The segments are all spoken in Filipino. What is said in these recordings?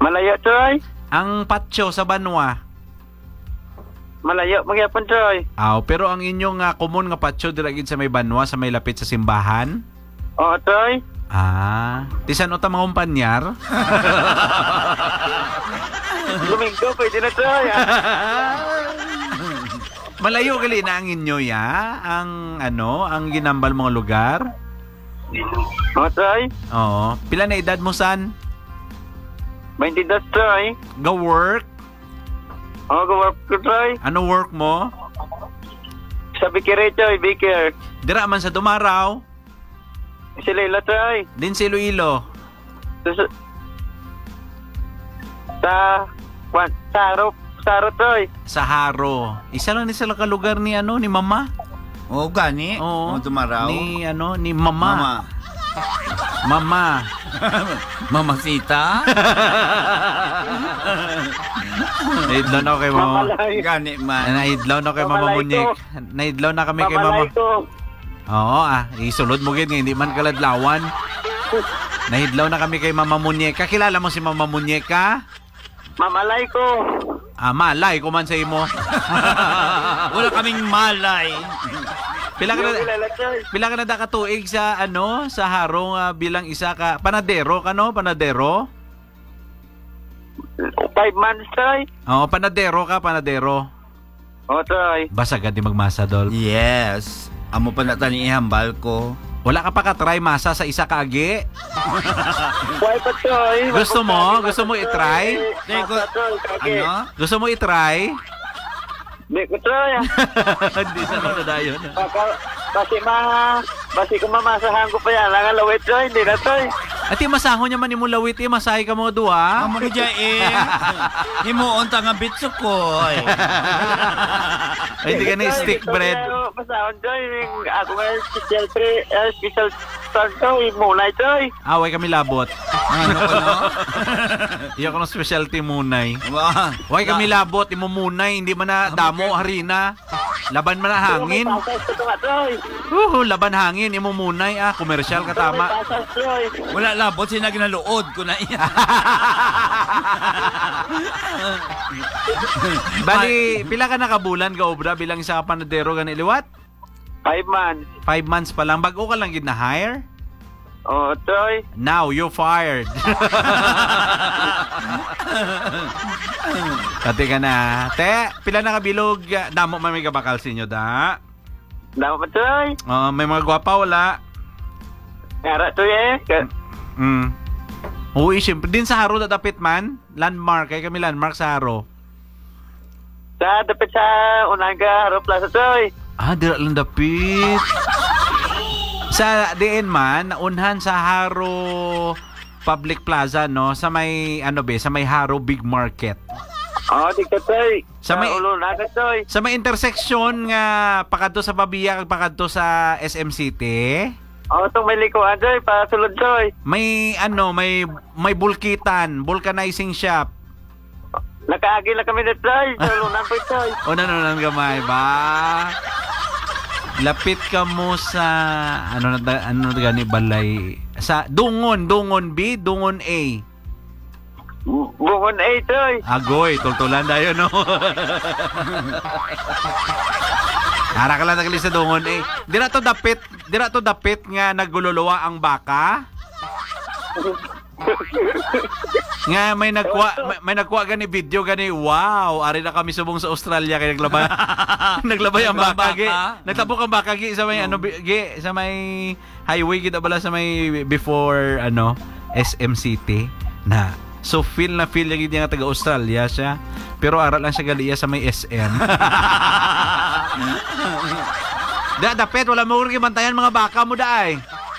Malayo, Troy. Ang patio sa Banwa. Malayo, magyapon, Troy. Pero ang inyong common nga patio diragid sa may Banwa, sa may lapit sa simbahan? Oo, Troy. Tisan o ta mga kumpanyar? Domingo, pwede na, Troy. Malayo gali na ang inyo, ya? Ang ginambal mga lugar? Oo, Troy. Oo. Pila na edad mo, san? 22, Troy. Go work? Oo, go-work ko, Troy. Ano work mo? Sa Bikere, Troy, Biker. Dira man sa Dumaraw? Si Leila, Troy. Din si Iloilo? Sa Saro, Troy. Sa Haro. Isa lang ni sila ka lugar ni ni Mama? Oo, gani. Oo. Dumaraw. Ni Mama. Mama. Mamasita. Nahidlaw na kay Mama. Mamalay. Gani man. Nahidlaw na kay Mama Mamalay Munyek. ko. Nahidlaw na kami kay Mama. Mamalay ko. Oo, isulod mo gid nga hindi man kaladlawan. Nahidlaw na kami kay Mama Munyeka. Kakilala mo si Mama Munyeka? Mamalay ko. Malay ko man sa imo. Wala kaming malay. Pila ka na Leila, Troy. pila ka na da katuig sa sa Harong bilang isa ka panadero panadero? 5 months, Troy. Oo, panadero ka, panadero. Oo, Troy. Basta gadi magmasa dol. Yes. Amo pa na tani ihambal ko. Wala ka pa ka-try masa sa isa ka agi? Why pa, Troy? Gusto mo? Gusto mo i-try? Masa, Troy. Kage. Ano? Gusto mo i-try? Hindi ko, Troy. Hindi sa mga dayon. Basi kung mamasahan ko pa yan, lang lawit, Troy. Hindi na, Troy. Ati masahon niya man imo lawit masahay ka mo duha. Amo ni himuon ta nga bitso ko. Ay, hindi ka na stick bread. Masahon, Troy. Ako nga special start, Troy. Mulay, Troy. Away kami labot. Ano ko no? Iya ko ng specialty munay. Wa. Way kami labot, imo munay, hindi man na damo harina. Laban man na hangin. Pasas ko nga, Troy. Laban hangin, imo munay komersyal ka tama. Pasas, Troy. Wala labot sina ginaluod ko na iya. Bali, pila ka nakabulan ka obra bilang isa ka panadero gani liwat? 5 months. 5 months pa lang bago ka lang gid na hire? Oo, Troy. Now you fired. Kati ka na. Te, pila na kabilog damo man may kabakal sa inyo da? Dama pa, Troy. May mga gwapa wala? Ngara, Troy Uy, siyempre din sa Haro datapit man. Landmark, kay kami landmark sa Haro. Dapat sa unang ka, Haro Plaza, Troy. Dira lang dapit. Sa diin man, unhan sa Haro Public Plaza, no? Sa may, sa may Haro Big Market. Di ka, Troy. Sa may- ulo na ka, Troy. Sa may intersection nga, pakadto sa Babiya, kag pakadto sa SM City. Itong may likuan, Troy. Para sulod, Troy. May, may bulkitan, vulcanizing shop. Nakaagi na kami na, Troy. Sa ulo na po, Troy. Nanon gamay ba? Lapit ka mo sa ano gani balay sa Dungon B, Dungon A. Bungon A, Troy. Agoy, tultulan dayo no. Ara ka lang nagali sa Dungon A. Dira to dapit nga nagululuwa ang baka. Nga may nagkuha gani video gani, wow, ari na kami subong sa Australia kay naglabay. Naglabay ang baka gi. Nagtabok ang baka gi sa may sa may highway gid bala sa may before SM City na. So feel gid nga taga Australia siya. Pero ara lang siya gali sa may SM. Dapet wala mo uri bantayan mga baka mo daay.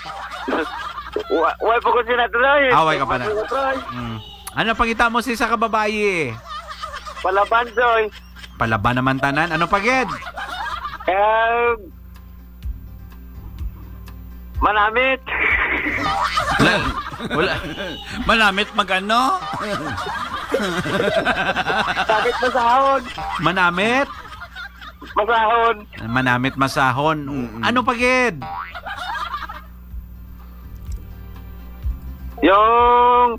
Why po ko sila, Troy. Away ka pa na. Ano pangita mo sa kababayi? Palaban, Troy. Palaban naman tanan. Ano pagid? Manamit. Wala. Manamit magano? Sakit masahon. Manamit? Masahon. Manamit masahon. Ano pagid? Yung